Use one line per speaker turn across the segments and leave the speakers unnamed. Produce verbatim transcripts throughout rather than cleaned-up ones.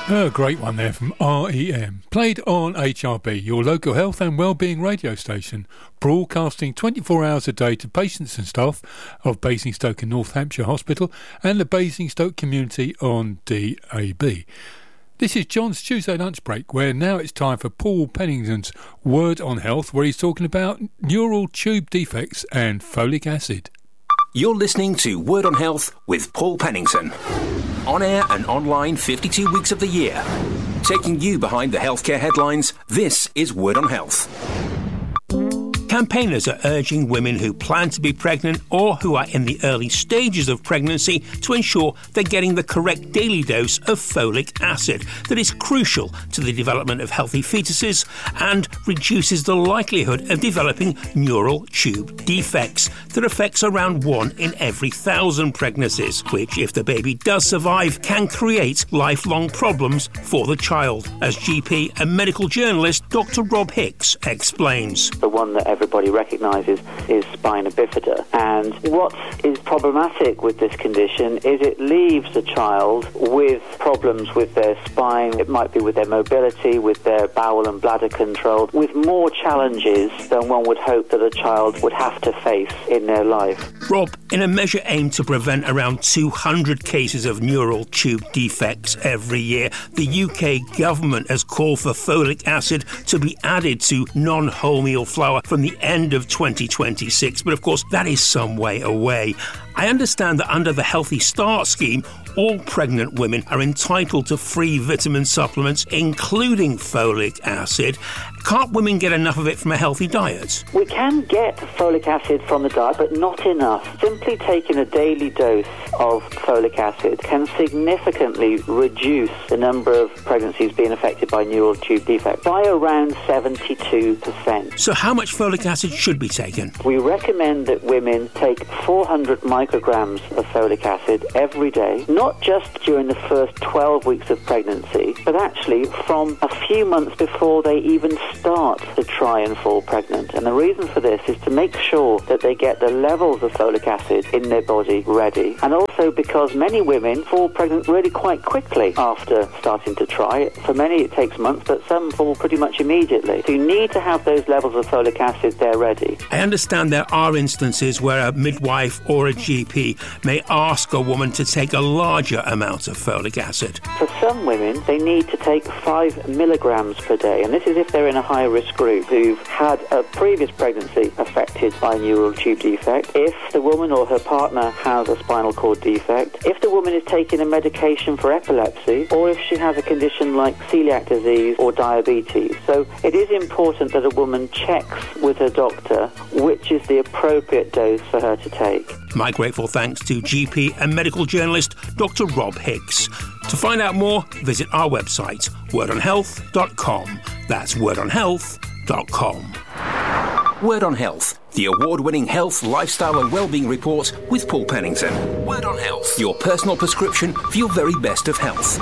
A great one there from R E M. Played on H R B, your local health and wellbeing radio station, broadcasting twenty-four hours a day to patients and staff of Basingstoke and North Hampshire Hospital and the Basingstoke community on D A B. This is John's Tuesday lunch break, where now it's time for Paul Pennington's Word on Health, where he's talking about neural tube defects and folic acid.
You're listening to Word on Health with Paul Pennington. On air and online fifty-two weeks of the year. Taking you behind the healthcare headlines, this is Word on Health. Campaigners are urging women who plan to be pregnant or who are in the early stages of pregnancy to ensure they're getting the correct daily dose of folic acid that is crucial to the development of healthy fetuses and reduces the likelihood of developing neural tube defects that affects around one in every thousand pregnancies, which, if the baby does survive, can create lifelong problems for the child, as G P and medical journalist Doctor Rob Hicks explains.
The one that everybody recognises is spina bifida, and what is problematic with this condition is it leaves the child with problems with their spine. It might be with their mobility, with their bowel and bladder control, with more challenges than one would hope that a child would have to face in their life.
Rob, in a measure aimed to prevent around two hundred cases of neural tube defects every year, the U K government has called for folic acid to be added to non-wholemeal flour from the end of twenty twenty-six, but of course that is some way away. I understand that under the Healthy Start scheme, all pregnant women are entitled to free vitamin supplements, including folic acid. Can't women get enough of it from a healthy diet?
We can get folic acid from the diet, but not enough. Simply taking a daily dose of folic acid can significantly reduce the number of pregnancies being affected by neural tube defects by around seventy-two percent.
So how much folic acid should be taken?
We recommend that women take four hundred micrograms of folic acid every day, not just during the first twelve weeks of pregnancy, but actually from a few months before they even start to try and fall pregnant. And the reason for this is to make sure that they get the levels of folic acid in their body ready, and also because many women fall pregnant really quite quickly after starting to try. For many it takes months, but some fall pretty much immediately. So you need to have those levels of folic acid there ready.
I understand there are instances where a midwife or a G P may ask a woman to take a larger amount of folic acid.
For some women, they need to take five milligrams per day, and this is if they're in a high-risk group who've had a previous pregnancy affected by a neural tube defect, if the woman or her partner has a spinal cord defect, if the woman is taking a medication for epilepsy, or if she has a condition like celiac disease or diabetes. So it is important that a woman checks with her doctor which is the appropriate dose for her to take.
My grateful thanks to G P and medical journalist Doctor Rob Hicks. To find out more, visit our website, word on health dot com. That's word on health dot com. Word on Health, the award-winning health, lifestyle and wellbeing report with Paul Pennington. Word on Health, your personal prescription for your very best of health.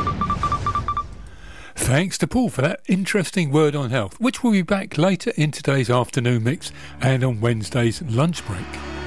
Thanks to Paul for that interesting Word on Health, which will be back later in today's afternoon mix and on Wednesday's lunch break.